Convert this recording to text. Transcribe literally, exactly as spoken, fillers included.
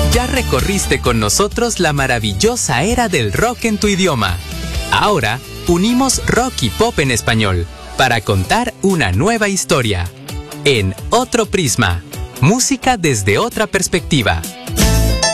Ya recorriste con nosotros la maravillosa era del rock en tu idioma. Ahora, unimos rock y pop en español para contar una nueva historia. En Otro Prisma, música desde otra perspectiva.